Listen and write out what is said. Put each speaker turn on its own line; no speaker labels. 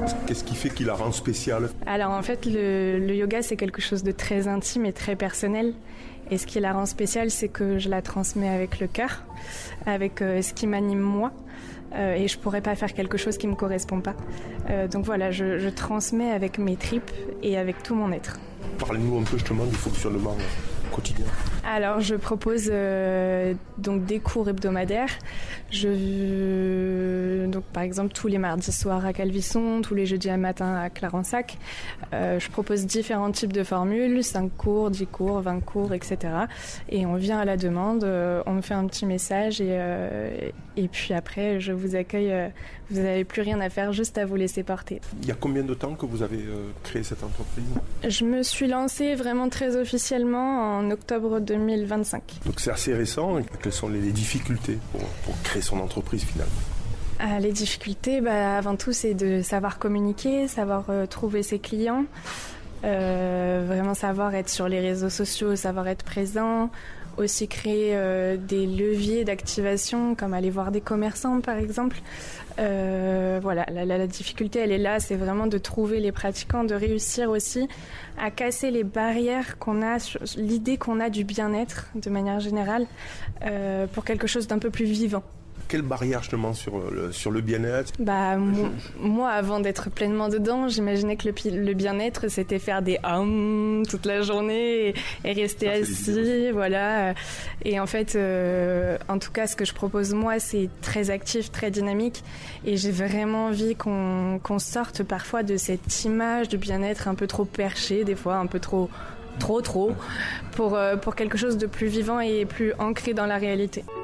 Qu'est-ce qui fait qu'il la rend spéciale?
Alors en fait, le yoga, c'est quelque chose de très intime et très personnel. Et ce qui la rend spéciale, c'est que je la transmets avec le cœur, avec ce qui m'anime moi. Et je pourrais pas faire quelque chose qui me correspond pas. Donc voilà, je transmets avec mes tripes et avec tout mon être.
Parlez-nous un peu justement du fonctionnement quotidien.
Alors je propose donc des cours hebdomadaires. Donc par exemple tous les mardis soirs à Calvisson, tous les jeudis matin à Clarensac. Je propose différents types de formules, 5 cours, 10 cours, 20 cours, etc. Et on vient à la demande, on me fait un petit message et puis après je vous accueille. Vous n'avez plus rien à faire, juste à vous laisser porter.
Il y a combien de temps que vous avez créé cette entreprise?
Je me suis lancée vraiment très officiellement en octobre 2025.
Donc c'est assez récent. Quelles sont les difficultés pour créer son entreprise finalement?
Les difficultés, avant tout, c'est de savoir communiquer, savoir trouver ses clients, vraiment savoir être sur les réseaux sociaux, savoir être présent, aussi créer des leviers d'activation, comme aller voir des commerçants par exemple. Voilà, la difficulté elle est là, c'est vraiment de trouver les pratiquants, de réussir aussi à casser les barrières qu'on a, l'idée qu'on a du bien-être de manière générale, pour quelque chose d'un peu plus vivant.
Quelle barrière justement sur le bien-être?
Moi, avant d'être pleinement dedans, j'imaginais que le bien-être, c'était faire des toute la journée et rester assis, voilà. Et en fait, en tout cas, ce que je propose moi, c'est très actif, très dynamique. Et j'ai vraiment envie qu'on sorte parfois de cette image du bien-être un peu trop perché, des fois un peu trop, pour quelque chose de plus vivant et plus ancré dans la réalité.